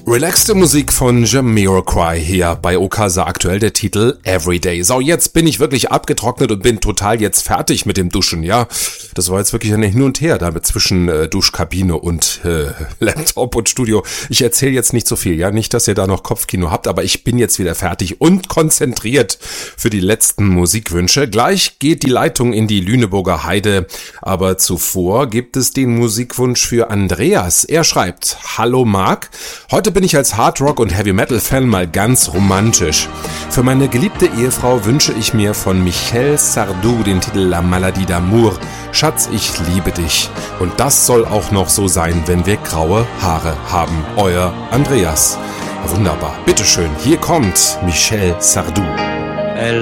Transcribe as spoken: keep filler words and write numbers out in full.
Relaxte Musik von Jamiroquai hier bei Okasa, aktuell der Titel Everyday. So, jetzt bin ich wirklich abgetrocknet und bin total jetzt fertig mit dem Duschen, ja. Das war jetzt wirklich ein Hin und Her damit zwischen äh, Duschkabine und äh, Laptop und Studio. Ich erzähle jetzt nicht so viel, ja. Nicht, dass ihr da noch Kopfkino habt, aber ich bin jetzt wieder fertig und konzentriert für die letzten Musikwünsche. Gleich geht die Leitung in die Lüneburger Heide, aber zuvor gibt es den Musikwunsch für Andreas. Er schreibt: Hallo Marc, heute bin ich als Hardrock- und Heavy-Metal-Fan mal ganz romantisch. Für meine geliebte Ehefrau wünsche ich mir von Michel Sardou den Titel La Maladie d'Amour. Schatz, ich liebe dich. Und das soll auch noch so sein, wenn wir graue Haare haben. Euer Andreas. Wunderbar. Bitteschön, hier kommt Michel Sardou.